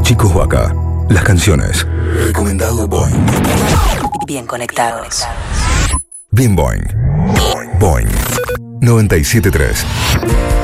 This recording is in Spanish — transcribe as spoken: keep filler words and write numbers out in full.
Chicos Vaca. Las canciones. Recomendado Boing. Bien conectados. Bien Boing. Boing. noventa y siete punto tres.